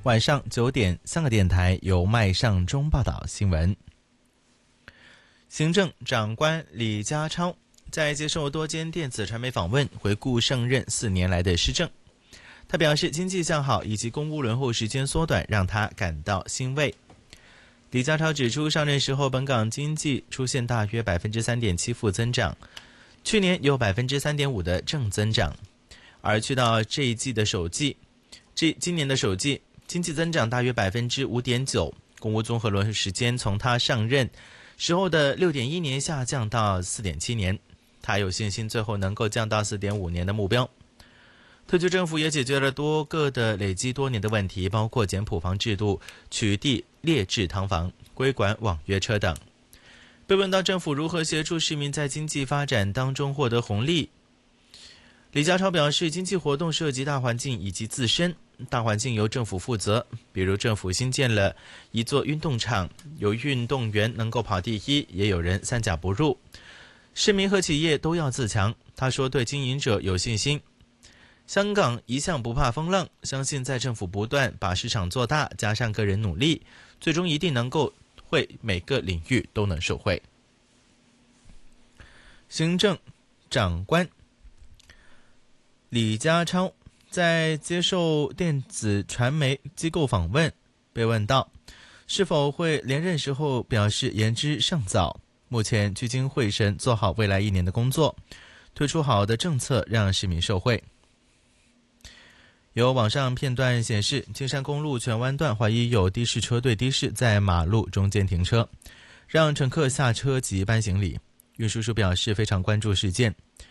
晚上9点，香港电台由麦尚中报道新闻。行政长官李家超在接受多间电子传媒访问，回顾上任4年来的施政。他表示，经济向好以及公务轮候时间缩短，让他感到欣慰。李家超指出，上任时候本港经济出现大约 3.7% 负增长，去年有 3.5% 的正增长，而去到今年的首季，经济增长大约 5.9%， 公务综合轮候时间从他上任时候的 6.1 年下降到 4.7 年，他有信心最后能够降到 4.5 年的目标。特区政府也解决了多个的累积多年的问题，包括简普房制度、取缔劣质劏房、规管网约车等。被问到政府如何协助市民在经济发展当中获得红利，李家超表示，经济活动涉及大环境以及自身，大环境由政府负责，比如政府新建了一座运动场，有运动员能够跑第一，也有人三甲不入，市民和企业都要自强。他说对经营者有信心，香港一向不怕风浪，相信在政府不断把市场做大，加上个人努力，最终一定能够会每个领域都能受惠。行政长官李家超在接受电子传媒机构访问，被问到是否会连任时候表示言之尚早，目前聚精会神做好未来1年的工作，推出好的政策让市民受惠。有网上片段显示，青山公路荃湾段怀疑有的士车队的士在马路中间停车，让乘客下车及搬行李。运输署表示非常关注事件，